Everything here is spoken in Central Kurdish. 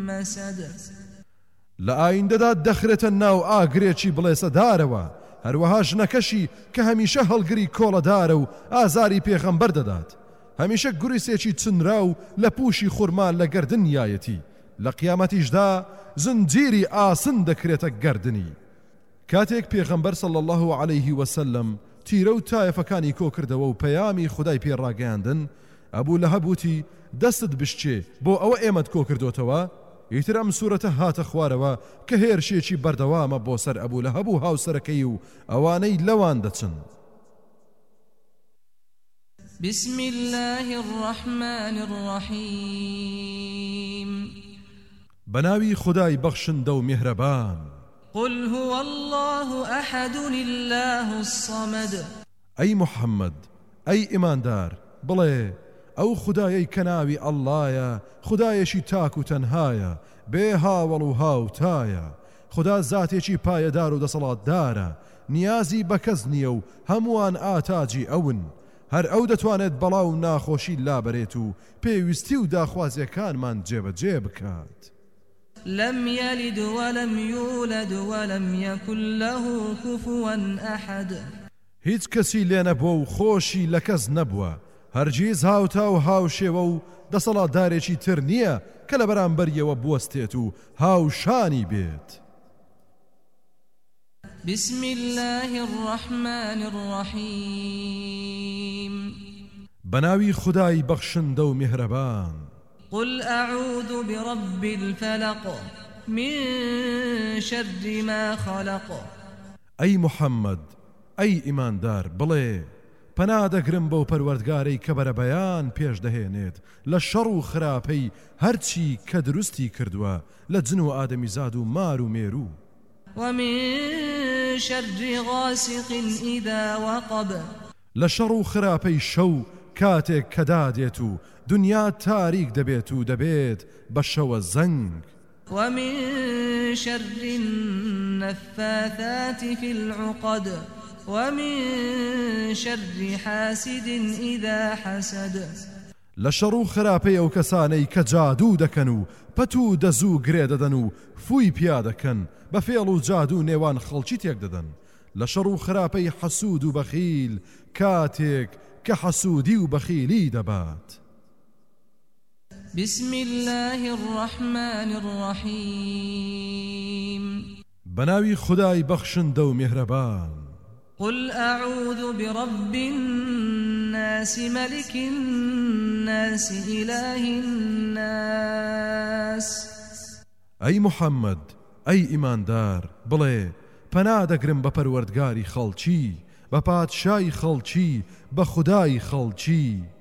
مسد لە ئایندەدا دەخرێتە ناو ئاگرێکی بڵێسەدارەوە هەروەها ژنەکەشی کە هەمیشە هەڵگری کۆڵەدارە و ئازاری پێغەمبەر دەدات هەمیشە گوریسێکی چنرا و لە پوشی خورمان لە گەردن یایەتی لە قیامەتیشدا زنجیری ئاسن دەکرێتە گەردنی کاتێک پێغەمبەر صلی الله عليه وسلم تیرە و تایەفەکانی کۆ کردەوە و پەیامی خودای پێڕاگەیاندن ئەبوو لەهەب وتی دەستت بشچێ بۆ ئەوە ئێمەت کۆ کردوتەوە ئیتر ئەم سوورەتە هاتە خوارەوە کە هێرشێکی بەردەوامە بۆ سەر ئەبوو لەهەب و هاوسەرەکەی و ئەوانەی لەوان دەچن بسم الله الرحمن الرحيم بناوي خداي بخشندە و میهرەبان قل هو الله أحد الله الصمد أي محمد أي إيماندار بڵێ ئەو خدایەی کە ناوی ئەڵڵایە خدایەشی تاک و تەنهایە بێ هاوڵ و هاوتایە خدا زاتێکی پایەدار و دەسەڵاتدارە نیازی بە کەس نییە و هەمووان ئاتاجی ئەون هەر ئەو دەتوانێت بەڵاو ناخۆشی لابەرێت و پێویستی و داخوازیەکانمان جێبەجێ بکات لم يلد ولم يولد ولم يكن له كفوا أحد هیچ کەسی لێ نەبووە و خۆشی لە کەس نەبووە هەرگیز هاوتا و هاوشێوە و دەسەڵاتدارێکی تر نییە کە لە بەرامبەریەوە بوەستێت و هاوشانی بێت بسم الله الرحمن الرحيم بناوي خداي بخشندە و میهرەبان قل أعوذ برب الفلق من شر ما خلق أي محمد أي إيماندار بڵێ پەنا دەگرم بەو پەروەردگارەی کە بەرە بەیان پێش دەهێنێت لە شەڕ و خراپەی هەرچی کە دروستی کردووە لە جن و ئادەمیزاد و مار و مێرو ومن شر غاسق إذا وقب لە شەڕ و خراپەی شەو کاتێک کە دادێت و دنیا تاریک دەبێت و دەبێت بە شەوە زەنگ ومن شر النفاثات في العقد ومن شر حاسد إذا حسد لشر و خراپەی ئەو کەسانەی کە جادوو دەکەن و پەت و دەزوو گرێ دەدەن و فوی پیا دەکەن بە فێڵ و جادوو نێوان خەڵکی تێک دەدەن لە شەڕ و خراپەی حەسوود و بەخیل کاتێک کە حەسوودی و بەخیلی دەبات بسم الله الرحمن الرحيم بناوي خداي بخشندە و میهرەبان قل أعوذ برب الناس ملك الناس إله الناس أي محمد أي إيماندار بڵێ پەنا دەگرم بە پەروەردگاری خەڵکی بە پادشای خەڵکی بە خودای خەڵکی